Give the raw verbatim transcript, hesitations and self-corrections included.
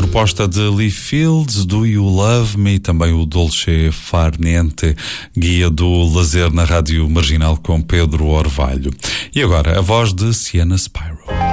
proposta de Lee Fields, Do You Love Me, também o Dolce Far Niente, guia do lazer na Rádio Marginal com Pedro Orvalho. E agora, a voz de Sienna Spyro.